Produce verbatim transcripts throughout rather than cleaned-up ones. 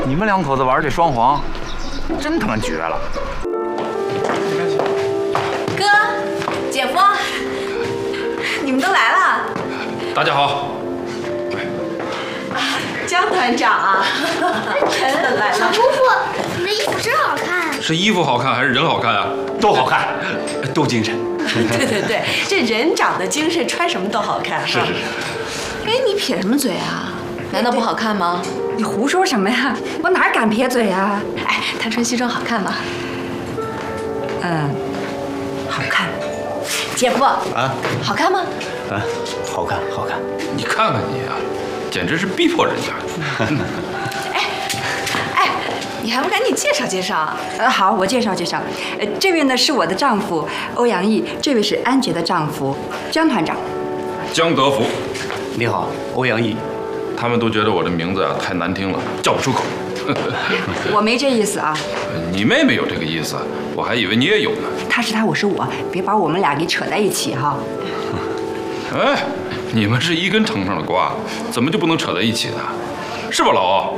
你们两口子玩这双簧，真他妈绝了！ 哥，姐夫，你们都来了。 大家好。 江团长啊，真的来了。 小姑父，你的衣服真好看。 是衣服好看还是人好看啊？ 都好看，都精神。 对对对，这人长得精神，穿什么都好看。 是是是。 哎，你撇什么嘴啊？难道不好看吗？ 你胡说什么呀？我哪敢撇嘴啊？ 哎，他穿西装好看吗？ 嗯，好看。 姐夫啊， 好看吗？ 啊，好看，好看。 你看看你啊，简直是逼迫人家。 哎，哎，你还不赶紧介绍介绍？ 呃，好，我介绍介绍。呃，这位呢是我的丈夫欧阳毅，这位是安杰的丈夫江团长。 江德福。 你好，欧阳毅。 他们都觉得我这名字啊太难听了，叫不出口。 我没这意思啊。 你妹妹有这个意思，我还以为你也有呢。 他是他，我是我，别把我们俩给扯在一起哈。 哎，你们是一根藤上的瓜，怎么就不能扯在一起呢？是吧，老欧？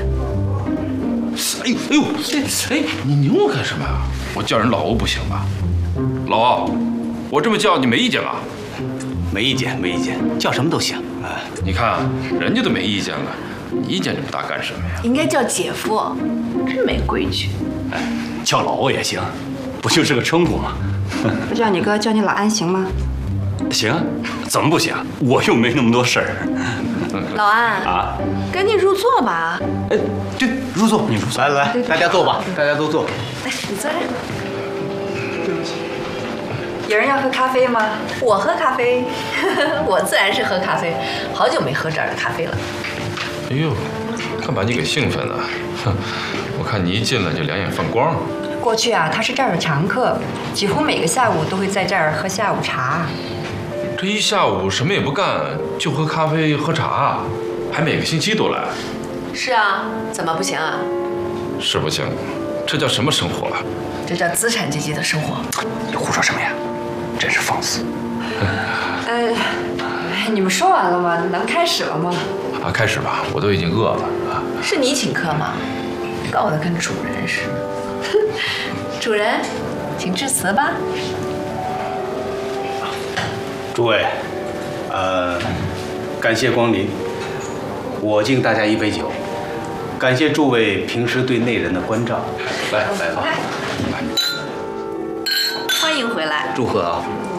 哎呦哎呦，哎，你拧我干什么呀？我叫人老欧不行吧？老欧，我这么叫你没意见吧？ 没意见，没意见，叫什么都行。啊， 你看人家都没意见了，你意见这么大干什么呀？ 应该叫姐夫，真没规矩。 哎，叫老欧也行，不就是个称呼吗？ 不叫你哥，叫你老安行吗？ 行，怎么不行？我又没那么多事儿。 老安啊， 赶紧入座吧。 哎，对，入座，你入座。来来来，大家坐吧，大家都坐。 来，你坐这儿。 有人要喝咖啡吗？ 我喝咖啡，我自然是喝咖啡，好久没喝这儿的咖啡了。 哎呦，看把你给兴奋的，哼！我看你一进来就两眼放光。 过去啊，他是这儿的常客，几乎每个下午都会在这儿喝下午茶。 这一下午什么也不干，就喝咖啡喝茶，还每个星期都来。 是啊，怎么不行啊？ 是不行，这叫什么生活啊？ 这叫资产阶级的生活。 你胡说什么呀？真是放肆！ 呃，你们说完了吗？能开始了吗？ 啊，开始吧，我都已经饿了啊。 是你请客吗？搞得跟主人似的。主人，请致辞吧。 诸位，呃，感谢光临，我敬大家一杯酒，感谢诸位平时对内人的关照。来来来， 欢迎回来。 祝贺啊！